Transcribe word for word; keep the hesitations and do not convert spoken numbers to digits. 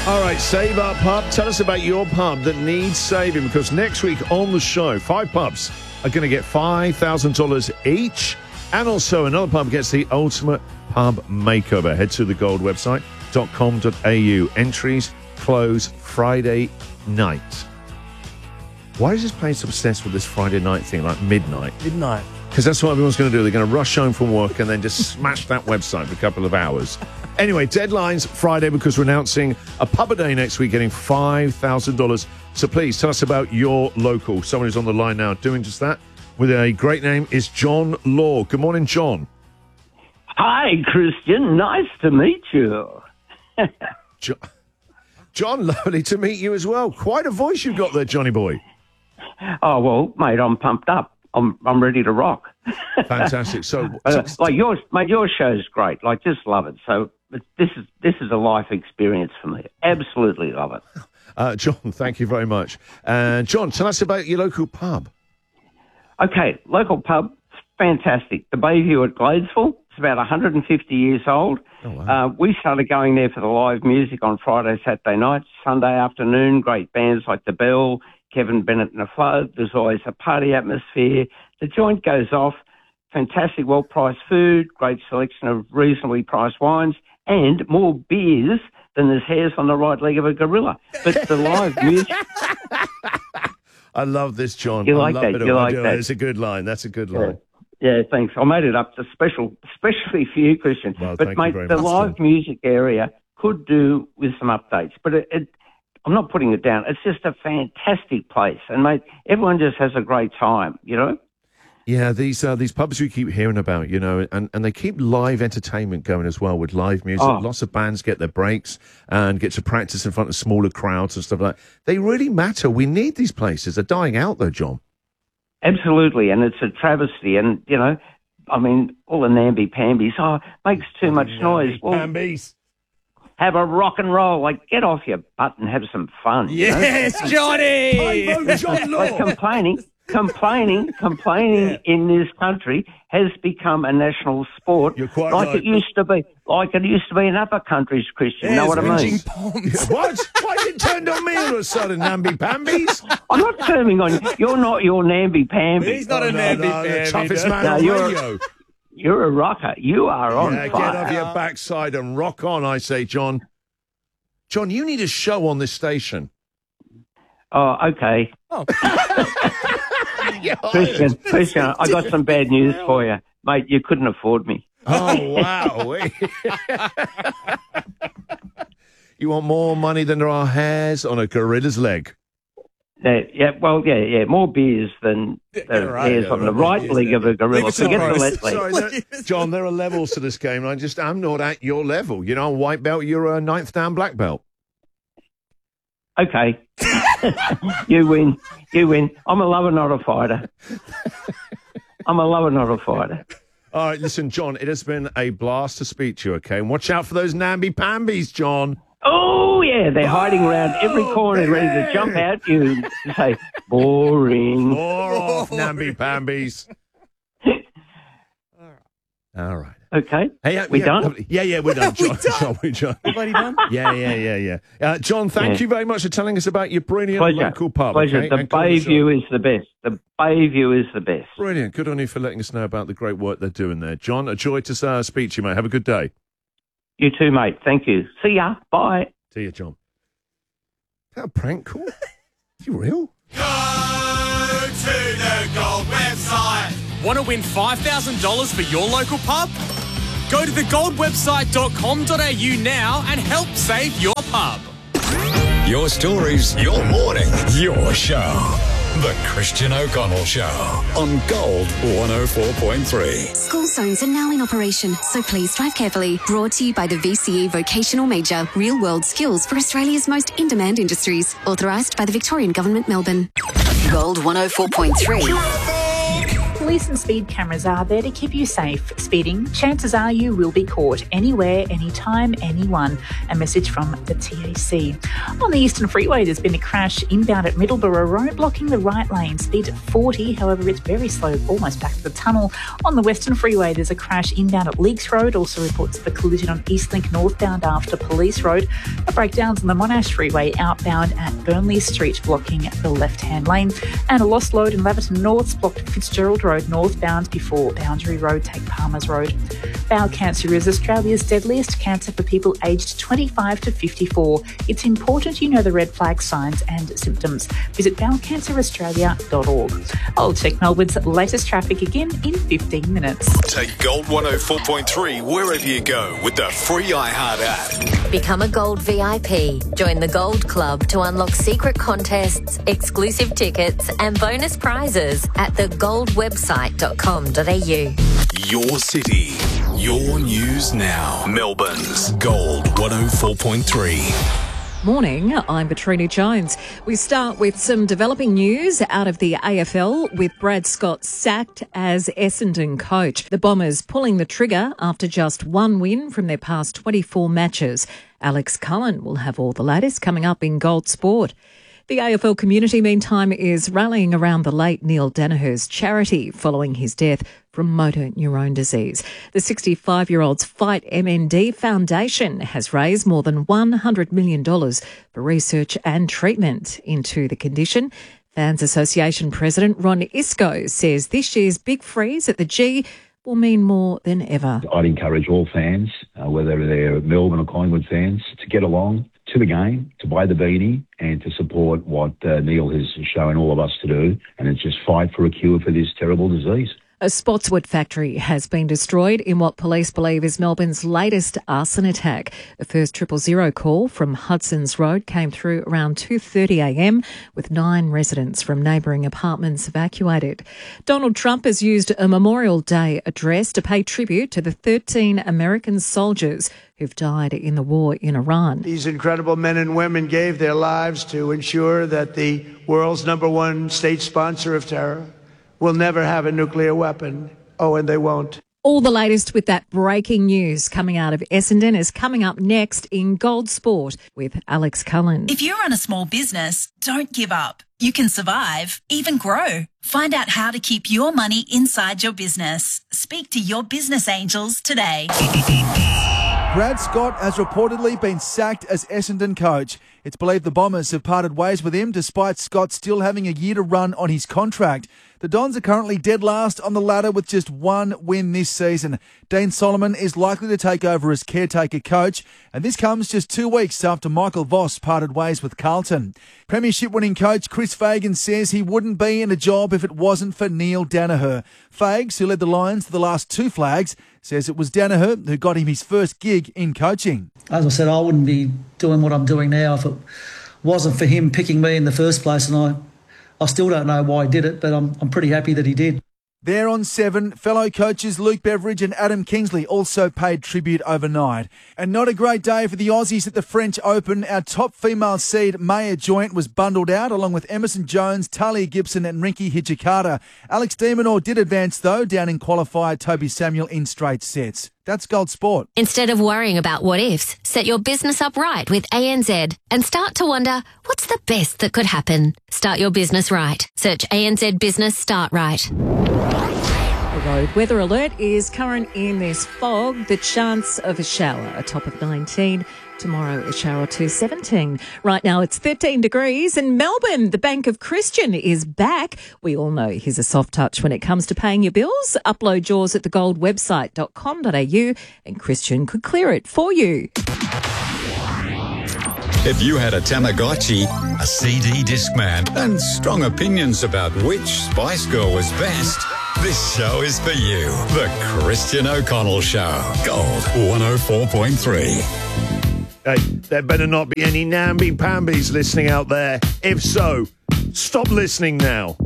All right, Save Our Pub. Tell us about your pub that needs saving, because next week on the show, five pubs are going to get five thousand dollars each, and also another pub gets the ultimate pub makeover. Head to the gold website dot com dot a u. Entries close Friday night. Why is this place obsessed with this Friday night thing, like midnight? Midnight. Because that's what everyone's going to do. They're going to rush home from work and then just smash that website for a couple of hours. Anyway, deadline's Friday because we're announcing a pub a day next week getting five thousand dollars. So please tell us about your local. Someone who's on the line now doing just that with a great name is John Law. Good morning, John. Hi, Christian. Nice to meet you. Jo- John, lovely to meet you as well. Quite a voice you've got there, Johnny boy. Oh, well, mate, I'm pumped up. I'm I'm ready to rock. Fantastic. So, uh, like yours, mate, your show's great. Like, just love it. So this is this is a life experience for me. Absolutely love it. Uh, John, thank you very much. And uh, John, tell us about your local pub. Okay, local pub, fantastic. The Bayview at Gladesville. It's about one hundred fifty years old. Oh, wow. uh, we started going there for the live music on Friday, Saturday nights, Sunday afternoon. Great bands like The Bell, Kevin Bennett and the Flood. There's always a party atmosphere. The joint goes off. Fantastic, well-priced food, great selection of reasonably priced wines, and more beers than there's hairs on the right leg of a gorilla. But the live music... I love this, John. You I like love that? It. You I like do. that? It's a good line. That's a good line. Yeah, yeah, thanks. I made it up to special, especially for you, Christian. Well, but, thank you mate, very the much, live John. music area could do with some updates. But it, it, I'm not putting it down. It's just a fantastic place. And, mate, everyone just has a great time, you know? Yeah, these uh, these pubs we keep hearing about, you know, and, and they keep live entertainment going as well with live music. Oh. Lots of bands get their breaks and get to practice in front of smaller crowds and stuff like that. They really matter. We need these places. They're dying out, though, John. Absolutely, and it's a travesty. And, you know, I mean, all the namby-pambies, oh, makes too much noise. Well, Pambies. have a rock and roll. Like, get off your butt and have some fun. you know? Yes, Johnny! I vote John But Law. complaining, complaining, complaining Yeah. in this country has become a national sport, You're quite like right. it used to be, like it used to be in other countries. Christian, you know what I mean? Whinging Poms. What? Why is it turned on me all of a sudden, namby-pambies? I'm not terming on you. You're not your namby-pamby. He's not Oh, a no, namby no, the pamby, toughest no. man No, on you're- radio. You're a rocker. You are on Yeah, fire. get off your backside and rock on, I say, John. John, you need a show on this station. Oh, okay. Oh. Christian, Christian, I got some bad news for you. Mate, you couldn't afford me. Oh, wow. You want more money than there are hairs on a gorilla's leg? Yeah, yeah, well, yeah, yeah, more beers than the right, hairs yeah, on the right, right yeah, leg yeah. of a gorilla. Leave it to Forget the the pros. left leg. Sorry, there- John, there are levels to this game. I just, I'm not at your level. You know, white belt, you're a ninth down black belt. Okay. You win. You win. I'm a lover, not a fighter. I'm a lover, not a fighter. All right, listen, John, it has been a blast to speak to you, okay? And watch out for those namby-pambies, John. Oh, yeah, they're hiding around every corner, ready to jump out you and say, boring. More off, namby-pambies. All right. Okay. Hey, uh, We yeah, done? lovely. Yeah, yeah, we're done, We John. done? John, we're done. Bloody done? Yeah, yeah, yeah, yeah. Uh, John, thank Yeah. you very much for telling us about your brilliant Pleasure. local pub. Pleasure. Okay? The And call the show. Bayview is the best. The Bayview is the best. Brilliant. Good on you for letting us know about the great work they're doing there. John, a joy to uh, speak to you, mate. Have a good day. You too, mate. Thank you. See ya. Bye. See you, John. Is that a prank call? Is you real? Go to the gold website. Want to win five thousand dollars for your local pub? Go to the gold website dot com dot a u now and help save your pub. Your stories, your morning, your show. The Christian O'Connell Show on Gold one oh four point three. School zones are now in operation, so please drive carefully. Brought to you by the V C E Vocational Major, real world skills for Australia's most in-demand industries. Authorised by the Victorian Government, Melbourne. Gold one oh four point three. Police and speed cameras are there to keep you safe. Speeding, chances are you will be caught anywhere, anytime, anyone. A message from the T A C. On the Eastern Freeway, there's been a crash inbound at Middleborough Road, blocking the right lane. Speed at forty, however, it's very slow, almost back to the tunnel. On the Western Freeway, there's a crash inbound at Leaks Road. Also reports of a collision on Eastlink northbound after Police Road. A breakdowns on the Monash Freeway outbound at Burnley Street, blocking the left-hand lane. And a lost load in Laverton North blocked Fitzgerald Road northbound before Boundary Road take Palmer's Road. Bowel cancer is Australia's deadliest cancer for people aged twenty-five to fifty-four. It's important you know the red flag signs and symptoms. Visit bowel cancer australia dot org. I'll check Melbourne's latest traffic again in fifteen minutes. Take Gold one oh four point three wherever you go with the free iHeart app. Become a Gold V I P. Join the Gold Club to unlock secret contests, exclusive tickets and bonus prizes at the gold website dot com dot a u. Your city, your news now. Melbourne's Gold one oh four point three. Morning, I'm Katrina Jones. We start with some developing news out of the A F L with Brad Scott sacked as Essendon coach. The Bombers pulling the trigger after just one win from their past twenty-four matches. Alex Cullen will have all the latest coming up in Gold Sport. The A F L community, meantime, is rallying around the late Neil Daniher's charity following his death from motor neurone disease. The sixty-five-year-old's Fight M N D Foundation has raised more than one hundred million dollars for research and treatment into the condition. Fans Association President Ron Isco says this year's big freeze at the G will mean more than ever. I'd encourage all fans, uh, whether they're Melbourne or Collingwood fans, to get along to the game, to buy the beanie and to support what uh, Neil has shown all of us to do, and it's just fight for a cure for this terrible disease. A Spotswood factory has been destroyed in what police believe is Melbourne's latest arson attack. The first triple zero call from Hudson's Road came through around two thirty a m with nine residents from neighbouring apartments evacuated. Donald Trump has used a Memorial Day address to pay tribute to the thirteen American soldiers who've died in the war in Iran. These incredible men and women gave their lives to ensure that the world's number one state sponsor of terror will never have a nuclear weapon. Oh, and they won't. All the latest with that breaking news coming out of Essendon is coming up next in Gold Sport with Alex Cullen. If you run a small business, don't give up. You can survive, even grow. Find out how to keep your money inside your business. Speak to your business angels today. Brad Scott has reportedly been sacked as Essendon coach. It's believed the Bombers have parted ways with him despite Scott still having a year to run on his contract. The Dons are currently dead last on the ladder with just one win this season. Dean Solomon is likely to take over as caretaker coach, and this comes just two weeks after Michael Voss parted ways with Carlton. Premiership winning coach Chris Fagan says he wouldn't be in a job if it wasn't for Neil Daniher. Fags, who led the Lions to the last two flags, says it was Daniher who got him his first gig in coaching. As I said, I wouldn't be doing what I'm doing now if it wasn't for him picking me in the first place, and I I still don't know why he did it, but I'm I'm pretty happy that he did. There on seven, fellow coaches Luke Beveridge and Adam Kingsley also paid tribute overnight. And not a great day for the Aussies at the French Open. Our top female seed, Maya Joint, was bundled out along with Emerson Jones, Talia Gibson and Rinky Hijikata. Alex de Minaur did advance though, down in qualifier Toby Samuel in straight sets. That's Gold Sport. Instead of worrying about what ifs, set your business up right with A N Z and start to wonder, what's the best that could happen? Start your business right. Search A N Z Business Start Right. The road weather alert is current in this fog. The chance of a shower, a top of nineteen. Tomorrow, a shower to seventeen. Right now, it's thirteen degrees. And Melbourne, the Bank of Christian, is back. We all know he's a soft touch when it comes to paying your bills. Upload yours at the gold website dot com dot a u and Christian could clear it for you. If you had a Tamagotchi, a C D Discman, and strong opinions about which Spice Girl was best, this show is for you. The Christian O'Connell Show. Gold one oh four point three. Hey, there better not be any namby-pambies listening out there. If so, stop listening now.